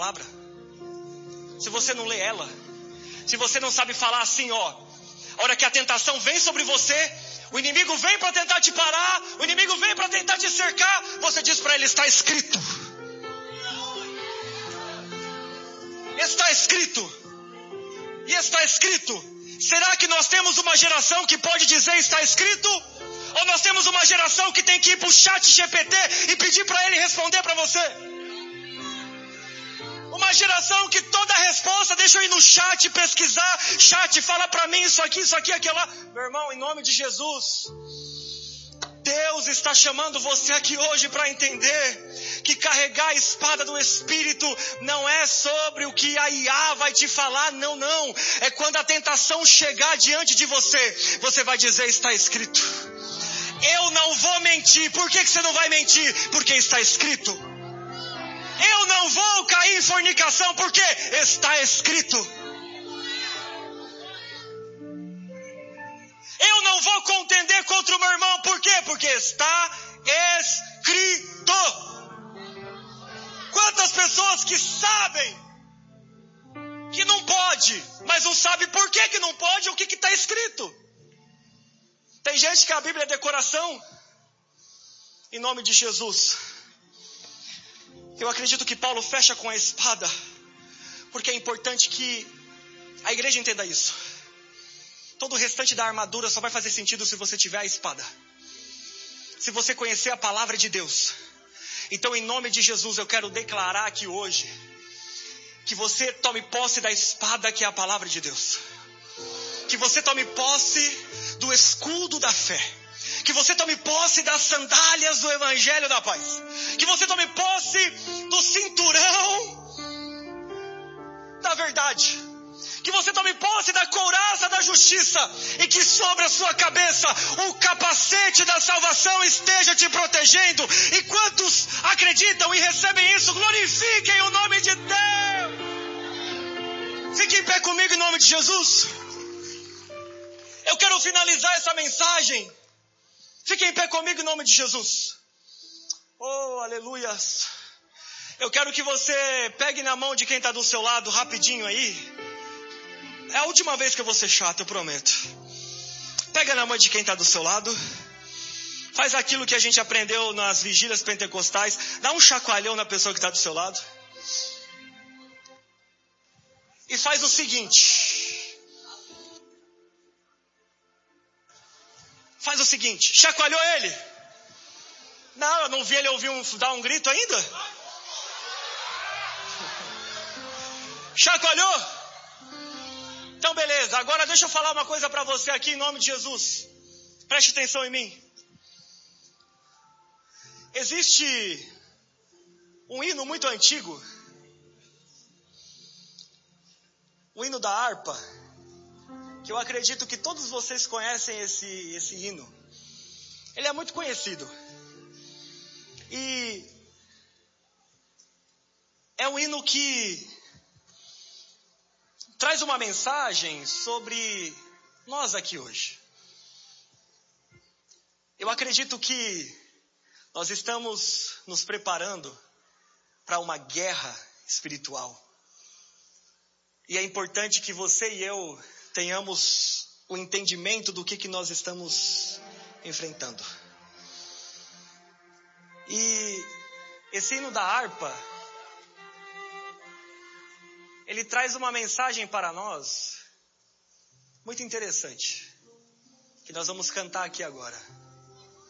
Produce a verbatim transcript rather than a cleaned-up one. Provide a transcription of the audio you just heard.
palavra, se você não lê ela, se você não sabe falar assim, ó, a hora que a tentação vem sobre você, o inimigo vem para tentar te parar, o inimigo vem para tentar te cercar, você diz para ele: está escrito. Está escrito. E está escrito. Será que nós temos uma geração que pode dizer está escrito? Ou nós temos uma geração que tem que ir para o chat G P T e pedir para ele responder para você? Uma geração que toda a resposta, deixa eu ir no chat pesquisar, chat, fala para mim isso aqui, isso aqui, aquilo lá. Meu irmão, em nome de Jesus, Deus está chamando você aqui hoje para entender que carregar a espada do Espírito não é sobre o que a I A vai te falar, não, não. É quando a tentação chegar diante de você, você vai dizer: está escrito. Eu não vou mentir. Por que que você não vai mentir? Porque está escrito. Eu não vou cair em fornicação, porque está escrito. Eu não vou contender contra o meu irmão, por quê? Porque está escrito. Quantas pessoas que sabem que não pode, mas não sabe por que que não pode, o que que está escrito. Tem gente que a Bíblia é decoração. Em nome de Jesus, eu acredito que Paulo fecha com a espada, porque é importante que a igreja entenda isso. Todo o restante da armadura só vai fazer sentido se você tiver a espada, se você conhecer a palavra de Deus. Então, em nome de Jesus, eu quero declarar aqui hoje que você tome posse da espada, que é a palavra de Deus. Que você tome posse do escudo da fé. Que você tome posse das sandálias do evangelho da paz. Que você tome posse do cinturão da verdade. Que você tome posse da couraça da justiça. E que sobre a sua cabeça o capacete da salvação esteja te protegendo. E quantos acreditam e recebem isso, glorifiquem o nome de Deus. Fique em pé comigo em nome de Jesus. Eu quero finalizar essa mensagem. Fique em pé comigo em nome de Jesus. Oh, aleluias. Eu quero que você pegue na mão de quem está do seu lado rapidinho aí. É a última vez que eu vou ser chato, eu prometo. Pega na mão de quem está do seu lado. Faz aquilo que a gente aprendeu nas vigílias pentecostais. Dá um chacoalhão na pessoa que está do seu lado. E faz o seguinte. Faz o seguinte. Chacoalhou ele? Não, eu não vi ele ouvir um, dar um grito ainda. Chacoalhou? Então beleza, agora deixa eu falar uma coisa para você aqui em nome de Jesus. Preste atenção em mim. Existe um hino muito antigo, o hino da harpa, que eu acredito que todos vocês conhecem esse, esse hino. Ele é muito conhecido. E é um hino que traz uma mensagem sobre nós aqui hoje. Eu acredito que nós estamos nos preparando para uma guerra espiritual. E é importante que você e eu tenhamos o entendimento do que, que nós estamos enfrentando. E esse hino da harpa, ele traz uma mensagem para nós muito interessante, que nós vamos cantar aqui agora.